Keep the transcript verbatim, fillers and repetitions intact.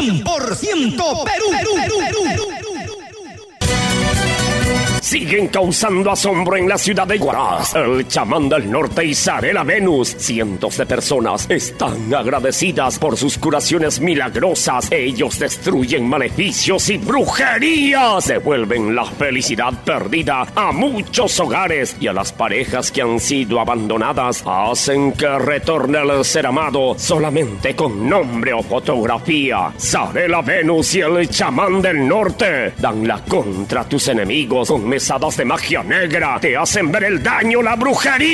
cien por ciento Perú, Perú, Perú, Perú, Perú. Siguen causando asombro en la ciudad de Huaraz, el chamán del norte y Zarela Venus. Cientos de personas están agradecidas por sus curaciones milagrosas. Ellos destruyen maleficios y brujerías. Devuelven la felicidad perdida a muchos hogares y a las parejas que han sido abandonadas. Hacen que retorne el ser amado solamente con nombre o fotografía. Zarela Venus y el chamán del norte dan la contra a tus enemigos con mesadas de magia negra. Te hacen ver el daño, la brujería.